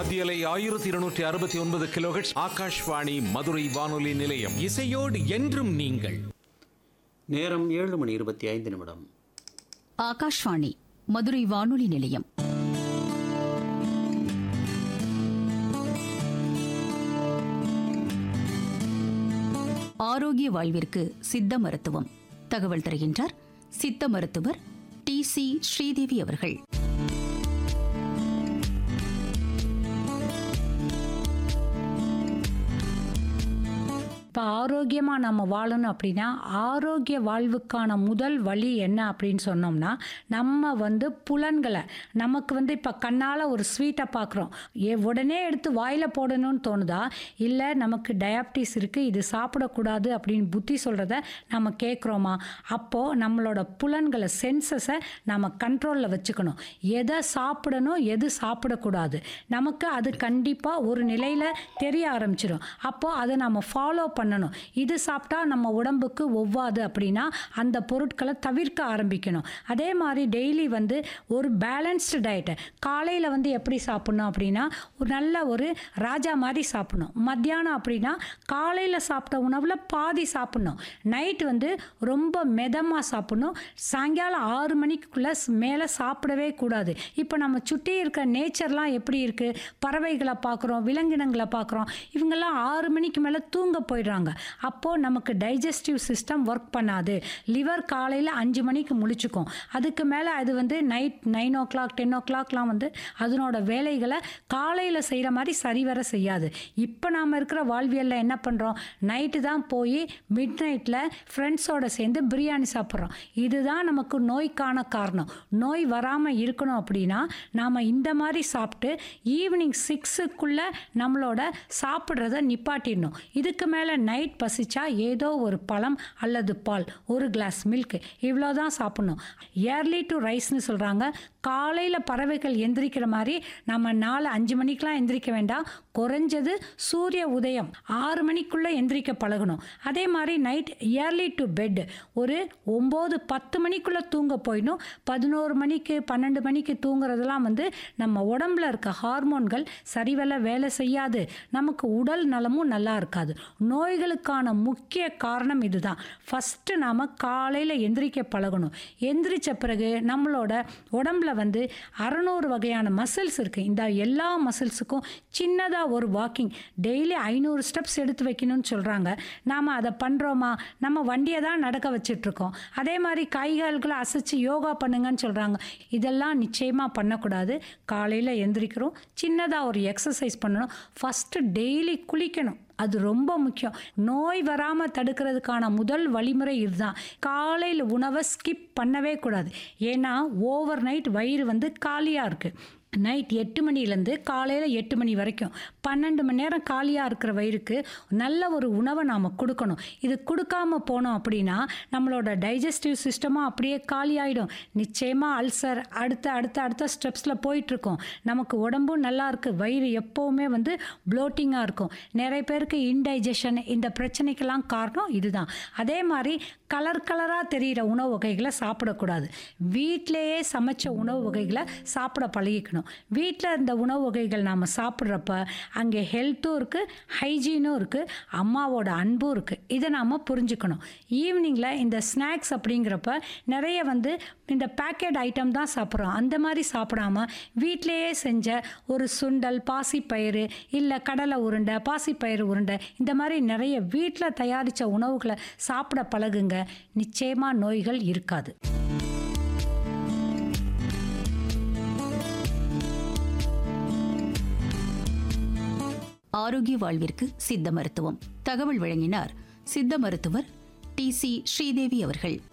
மத்தியலை 1269 கிலோஹெர்ட்ஸ் ஆகாஷ்வாணி மதுரை வானொலி நிலையம். இசையோடு என்றும் நீங்கள். நேரம் 7:25. ஆகாஷ்வாணி மதுரை வானொலி நிலையம். ஆரோக்கிய வாழ்விற்கு சித்த மருத்துவம் தகவல் தருகின்றார் சித்த மருத்துவர் டி.சி. ஸ்ரீதேவி அவர்கள். இப்போ ஆரோக்கியமாக நம்ம வாழணும் அப்படின்னா ஆரோக்கிய வாழ்வுக்கான முதல் வழி என்ன அப்படின்னு சொன்னோம்னா நம்ம புலன்களை நமக்கு இப்போ கண்ணால் ஒரு ஸ்வீட்டை பார்க்குறோம், உடனே எடுத்து வாயில் போடணும்னு தோணுதா, இல்லை நமக்கு டயாபிட்டிஸ் இருக்குது இது சாப்பிடக்கூடாது அப்படின்னு புத்தி சொல்கிறத நம்ம கேட்குறோமா? அப்போது நம்மளோட புலன்களை சென்சஸை நம்ம கண்ட்ரோலில் வச்சுக்கணும். எதை சாப்பிடணும் எது சாப்பிடக்கூடாது நமக்கு அது கண்டிப்பாக ஒரு நிலையில் தெரிய ஆரம்பிச்சிடும். அப்போது அதை நம்ம ஃபாலோ பண்ணணும். இது சாப்பிட்டா நம்ம உடம்புக்கு ஒவ்வாது அப்படின்னா அந்த பொருட்களை தவிர்க்க ஆரம்பிக்கணும். அதே மாதிரி டெய்லி ஒரு பேலன்ஸ்டு டயட்டை காலையில் எப்படி சாப்பிடணும் அப்படின்னா ஒரு ராஜா மாதிரி சாப்பிடணும். மத்தியானம் அப்படின்னா காலையில் சாப்பிட்ட உணவில் பாதி சாப்பிடணும். நைட் ரொம்ப மெதமாக சாப்பிடணும். சாயங்காலம் 6 மணிக்குள்ளே மேலே சாப்பிடவே கூடாது. இப்போ நம்ம சுற்றி இருக்க நேச்சர்லாம் எப்படி இருக்குது, பறவைகளை பார்க்குறோம், விலங்கினங்களை பார்க்குறோம், இவங்கெல்லாம் 6 மணிக்கு மேலே தூங்க போயிடுறாங்க. அப்போது நமக்கு டைஜஸ்டிவ் சிஸ்டம் ஒர்க் பண்ணாது. லிவர் காலையில் 5 மணிக்கு முழிச்சுக்கும். அதுக்கு மேலே அது நைட் 9 o'clock 10 o'clockலாம் அதனோட வேலைகளை காலையில் செய்கிற மாதிரி சரிவர செய்யாது. இப்போ நாம் இருக்கிற வாழ்வியலில் என்ன பண்ணுறோம், நைட்டு தான் போய் மிட் நைட்டில் ஃப்ரெண்ட்ஸோடு சேர்ந்து பிரியாணி சாப்பிட்றோம். இதுதான் நமக்கு நோய்க்கான காரணம். நோய் வராமல் இருக்கணும் அப்படின்னா நாம் இந்த மாதிரி சாப்பிட்டு ஈவினிங் 6க்குள்ளே நம்மளோட சாப்பிட்றத நிப்பாட்டிடணும். இதுக்கு மேலே நைட் பசிச்சா ஏதோ ஒரு பழம் அல்லது பால், ஒரு கிளாஸ் மில்க், இவ்வளோதான் சாப்பிடணும். ஏர்லி டு ரைஸ்னு சொல்கிறாங்க. காலையில் பறவைகள் எந்திரிக்கிற மாதிரி நம்ம 4-5 மணிக்கெலாம் எந்திரிக்க வேண்டாம். குறைஞ்சது சூரிய உதயம் 6 மணிக்குள்ளே எந்திரிக்க பழகணும். அதே மாதிரி நைட் ஏர்லி டு பெட் ஒரு 9-10 மணிக்குள்ளே தூங்க போயிடணும். 11 மணிக்கு 12 மணிக்கு தூங்குறதெல்லாம் நம்ம உடம்புல இருக்க ஹார்மோன்கள் சரிவர வேலை செய்யாது. நமக்கு உடல் நலமும் நல்லா இருக்காது. நோய்களுக்கான முக்கிய காரணம் இதுதான். ஃபஸ்ட்டு நாம் காலையில் எந்திரிக்க பழகணும். எந்திரிச்ச பிறகு நம்மளோட உடம்புல 600 வகையான மசில்ஸ் இருக்குது. இந்த எல்லா மசில்ஸுக்கும் சின்னதாக ஒரு வாக்கிங் டெய்லி 500 ஸ்டெப்ஸ் எடுத்து வைக்கணும்னு சொல்கிறாங்க. நாம் அதை பண்ணுறோமா? நம்ம வண்டியை தான் நடக்க வச்சிட்ருக்கோம். அதே மாதிரி கைகால்களை அசைச்சு யோகா பண்ணுங்கன்னு சொல்கிறாங்க. இதெல்லாம் நிச்சயமாக பண்ணக்கூடாது. காலையில் எந்திரிக்கிறோம், சின்னதாக ஒரு எக்ஸசைஸ் பண்ணணும். ஃபஸ்ட்டு டெய்லி குளிக்கணும். அது ரொம்ப முக்கியம். நோய் வராமல் தடுக்கிறதுக்கான முதல் வழிமுறை இதுதான். காலையில் உணவை ஸ்கிப் பண்ணவே கூடாது. ஏன்னா ஓவர் நைட் வயிறு காலியாக இருக்குது. நைட் 8 மணிலேருந்து காலையில் 8 மணி வரைக்கும் 12 மணி நேரம் காலியாக இருக்கிற வயிறுக்கு நல்ல ஒரு உணவை நாம் கொடுக்கணும். இது கொடுக்காம போனோம் அப்படின்னா நம்மளோட டைஜஸ்டிவ் சிஸ்டமும் அப்படியே காலி ஆகிடும். நிச்சயமாக அல்சர் அடுத்த ஸ்டெப்ஸில் போயிட்டுருக்கோம். நமக்கு உடம்பும் நல்லா இருக்குது. வயிறு எப்போவுமே ப்ளோட்டிங்காக இருக்கும். நிறைய பேருக்கு இன்டைஜஷன், இந்த பிரச்சனைக்கெல்லாம் காரணம் இதுதான். அதே மாதிரி கலராக தெரிகிற உணவு வகைகளை சாப்பிடக்கூடாது. வீட்டிலேயே சமைச்ச உணவு வகைகளை சாப்பிட பழகிக்கணும். வீட்டில் இந்த உணவு வகைகள் நாம் சாப்பிட்றப்ப அங்கே ஹெல்த்தும் இருக்குது, ஹைஜீனும் இருக்குது, அம்மாவோட அன்பும் இருக்குது. இதை நாம் புரிஞ்சுக்கணும். ஈவினிங்கில் இந்த ஸ்நாக்ஸ் அப்படிங்கிறப்ப நிறைய இந்த பேக்கெட் ஐட்டம் தான் சாப்பிட்றோம். அந்த மாதிரி சாப்பிடாம வீட்டிலேயே செஞ்ச ஒரு சுண்டல், பாசிப்பயிறு, இல்லை கடலை உருண்டை, பாசிப்பயிறு உருண்டை, இந்த மாதிரி நிறைய வீட்டில் தயாரித்த உணவுகளை சாப்பிட பழகுங்க. நிச்சயமாக நோய்கள் இருக்காது. ஆரோக்கிய வாழ்விற்கு சித்த மருத்துவம் தகவல் வழங்கினார் சித்த மருத்துவர் டி.சி. ஸ்ரீதேவி அவர்கள்.